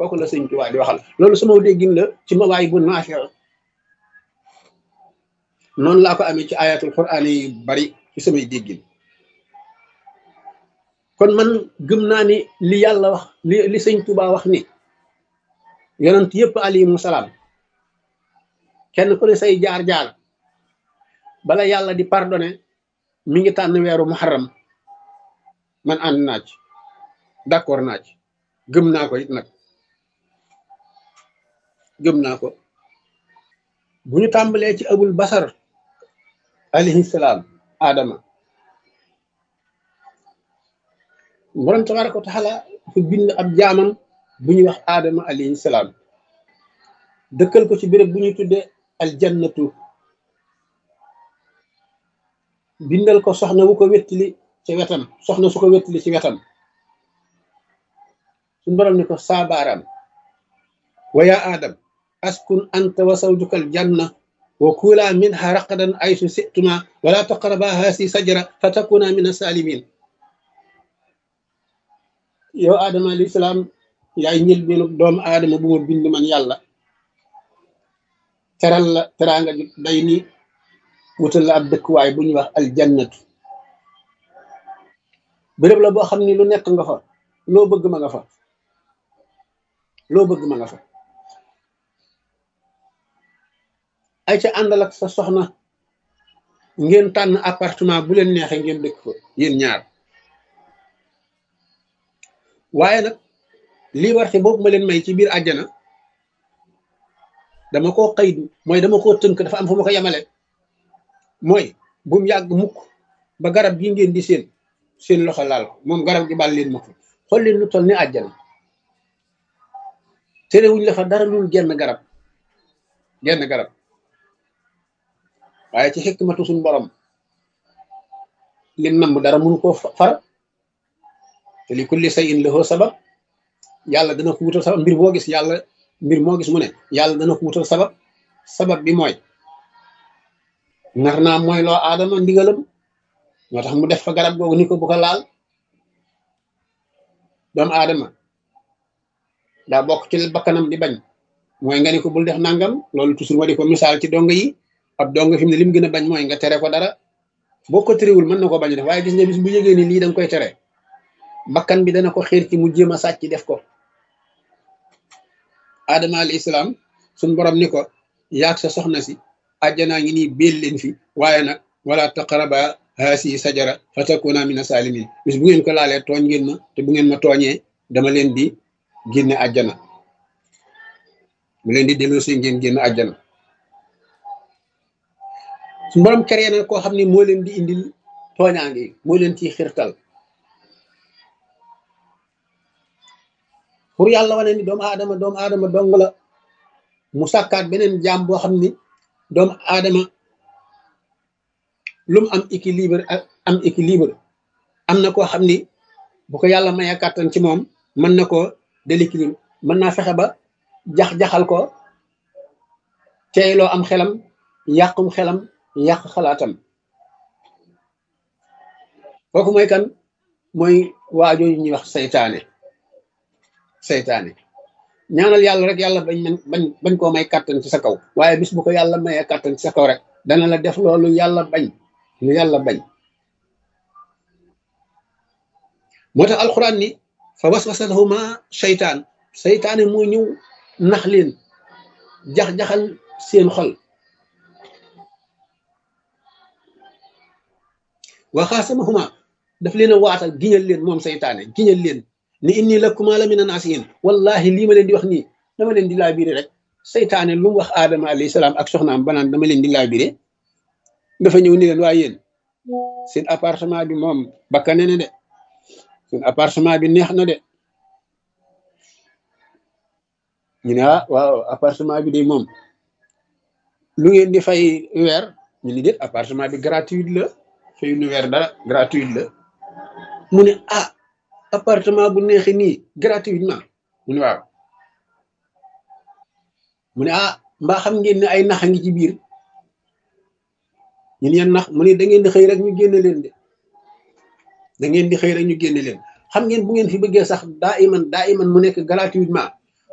kooku la sëñ Tuubaa di waxal loolu sama déggin la ci mawaay bu naafi noonu laa ko amee ci ayatul quraan yi bari ci samay déggin kon man gëm naa ni li yàlla wax li sëñ Tuubaa wax ni yonent yëpp alayhimu salaam kenn ku ne say jaar-jaar bala yàlla di pardonné mi ngi tànn weeru muharram man ànd naa ci d'accord naa ci gëm naa ko it nag gëm naa ko bu ñu tàmbalee ci abul basar alayhi salaam aadama borom tabaraka wa taala fu bind ab jaamam bu ñuy wax aadama alayhi salaam dëkkal ko ci béréb bu ñuy tudde aljannatu bindal ko soxna wu ko wettili ci wetam soxna su ko wettili ci wetam suñu borom ni ko saabaaraam wa yaa aadam askun anta wa zawjuka aljanna wa kula minha raqadan aysu situma wala taqraba haasi sajara fa takuna min asalimin yow aadama alayhi salaam yaay ñël beenu doomu aadama bu ma bind man yàlla teral la teraanga ji day ni wutal la ab dëkkuwaay bu ñuy wax aljannatu béréb la boo xam ni lu nekk nga fa loo bëgg ma nga fa loo bëgg ma nga fa ay ca àndal ak sa soxna ngeen tànn appartement bu leen neexee ngeen dëkk fa yéen ñaar waaye nag lii warte boobu ma leen may ci biir àjjana dama koo xëydu mooy dama koo tënk dafa am fu ma ko yemale mooy bu mu yàgg mukk ba garab gi ngeen di seen loxo laal ko moom garab gi bal leen ma ko xool leen lu toll ni àjjana terewuñ la fa dara lul genn garab waaye ci xikmatu suñ borom lim namm dara mun koo far te li kulli shay'in lahu sabab yàlla dana ko wutal sabab mbir moo gis mu ne yàlla dana ko wutal sabab bi mooy nar naa mooy loo aadama ndigalam moo tax mu def fa garab googu ni ko bu ko laal doomu aadama daa bokk ci bakkanam di bañ mooy nga ni ko bul def nangam loolu toujours ma di ko misaal ci dong yi ab dong fi mu ne lim gën a bañ mooy nga tere ko dara boo ko terewul mën na ko bañ def waaye gis nga bis bu yëgee ni lii da nga koy tere bakkan bi dana ko xiir ci mu jéem a sàcc def ko aadama alayhi salaam suñ borom ni ko yaag sa soxna si àjjanaa ngi nii béel leen fi waaye nag wala taqraba haasi sajara fa takuna mina salimin bis bu ngeen ko laalee tooñ ngeen ma te bu ngeen ma tooñee dama leen di génne àjjana mu leen di delloosi ngeen génn àjjana su borom créé na koo xam ne moo leen di indil tooñaange yi moo leen ciy xirtal pour yàlla wane ni doomu aadama dong la mu sàkkaat beneen jaam boo xam ni doomu aadama lu mu am équilibre am na koo xam ni bu ko yàlla mayee kàttan ci moom mën na koo déséquilibre mën naa fexe ba jaxal ko teeyloo am xelam yàqum xelam yàq xalaatam kooku mooy kan mooy waajoo yu ñuy wax seytaane ñaanal yàlla rek yàlla bañ koo may kàttan ci sa kaw waaye bis bu ko yàlla mayee kàttan ci sa kaw rek dana la def loolu yàlla bañ lu yàlla bañ moo tax alxuraan ni fa waswasa lahuma seytaane moo ñëw nax leen jaxal seen xol wa xaasamahuma daf leen a waatal giñal leen moom seytaane giñal leen ni inni lakuma la mina naasihin wallahi lii ma leen di wax nii dama leen di laabiré rek seytaane lu mu wax aadama alayhi salaam ak soxnaam banaan dama leen di laabiré dafa ñëw ni leen waaye yéen seen appartement bi moom bakkane na de seen appartement bi neex na de ñu ne waaw appartement bi de moom lu ngeen di fay weer ñu ni déet appartement bi gratuit la fay nu weer dara gratuit la mu ne appartement bu neexee nii gratuitement mu ne waaw mu ne mbaa xam ngeen ne ay nax a ngi ci biir ñun yeen nax mu ne da ngeen di xëy rek ñu génne leen de da ngeen di xëy rek ñu génne leen xam ngeen bu ngeen fi bëggee sax daa iman mu nekk gratuitement